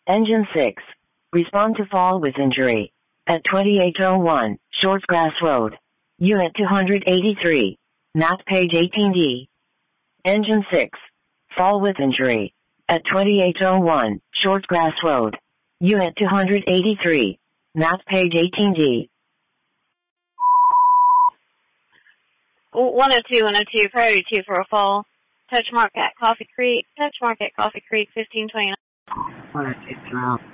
Engine 6. Respond to fall with injury. At 2801, Shorts Grass Road. Unit 283. Map page 18D. Engine 6. Fall with injury. At 2801, Shorts Grass Road. Unit 283. Map page 18D. 102, priority 2 for a fall. Touch mark at Coffee Creek, 1529. 102,